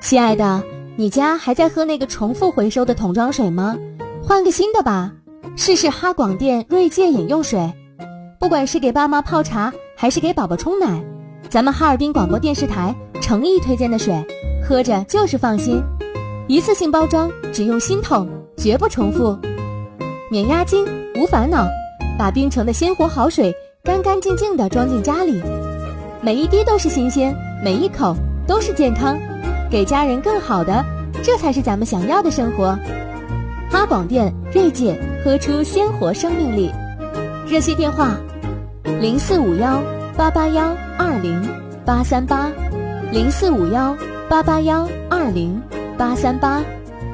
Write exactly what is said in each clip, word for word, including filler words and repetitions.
亲爱的，你家还在喝那个重复回收的桶装水吗？换个新的吧，试试哈广电锐界饮用水。不管是给爸妈泡茶，还是给宝宝冲奶，咱们哈尔滨广播电视台诚意推荐的水，喝着就是放心。一次性包装，只用新桶，绝不重复，免押金，无烦恼，把冰城的鲜活好水干干净净地装进家里，每一滴都是新鲜，每一口都是健康，给家人更好的，这才是咱们想要的生活。哈广电锐界，喝出鲜活生命力。热线电话零四五幺八八幺二零八三八，零四五幺八八幺二零八三八。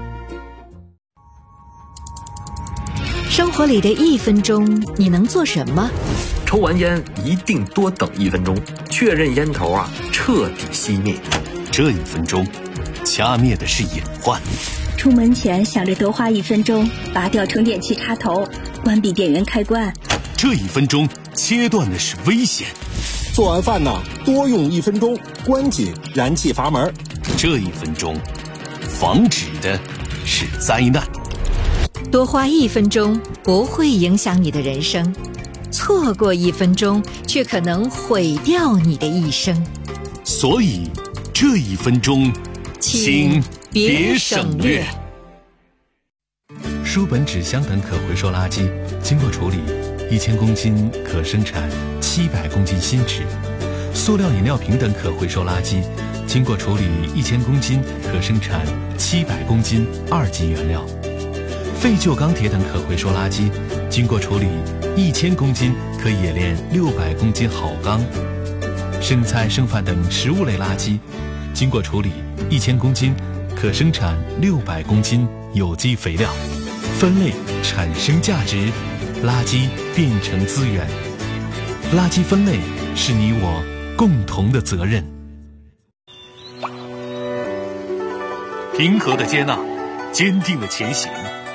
生活里的一分钟，你能做什么？ 抽完烟一定多等一分钟，确认烟头啊彻底熄灭。 这一分钟，掐灭的是隐患。 出门前想着多花一分钟，拔掉充电器插头，关闭电源开关。 这一分钟，切断的是危险。 做完饭呢，多用一分钟，关紧燃气阀门。 这一分钟，防止的是灾难。 多花一分钟不会影响你的人生，错过一分钟却可能毁掉你的一生。 所以这一分钟，请别省略。 书本、纸箱等可回收垃圾经过处理，一千公斤可生产七百公斤新纸；塑料饮料瓶等可回收垃圾经过处理，一千公斤可生产七百公斤二级原料；废旧钢铁等可回收垃圾经过处理，一千公斤可冶炼六百公斤好钢；剩菜剩饭等食物类垃圾经过处理，一千公斤可生产六百公斤有机肥料。分类产生价值，垃圾变成资源。垃圾分类是你我共同的责任。 平和的接纳，坚定的前行。